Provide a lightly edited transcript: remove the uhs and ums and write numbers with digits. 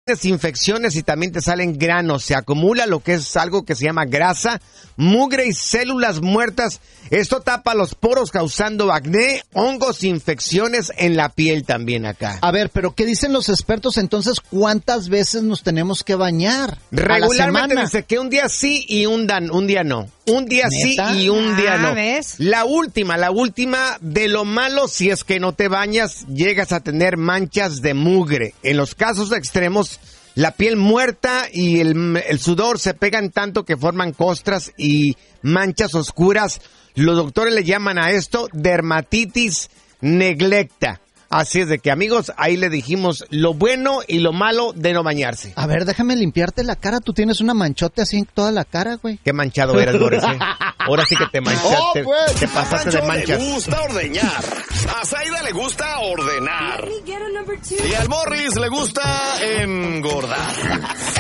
infecciones y también te salen granos. Se acumula lo que es algo que se llama grasa, mugre y células muertas. Esto tapa los poros causando acné, hongos, infecciones en la piel también acá. A ver, pero ¿qué dicen los expertos entonces? ¿Cuántas veces nos tenemos que bañar? Regularmente dice que un día sí y un día no. Un día sí y un día no. ¿Ves? La última de lo malo, si es que no te bañas, llegas a tener manchas de mugre. En los casos extremos, la piel muerta y el sudor se pegan tanto que forman costras y manchas oscuras. Los doctores le llaman a esto dermatitis neglecta. Así es de que, amigos, ahí le dijimos lo bueno y lo malo de no bañarse. A ver, déjame limpiarte la cara. Tú tienes una manchote así en toda la cara, güey. Qué manchado eres, Boris. Ahora sí que te manchaste. Te pasaste de manchas. Le gusta ordeñar. A Zaida le gusta ordenar. Y al Morris le gusta engordar.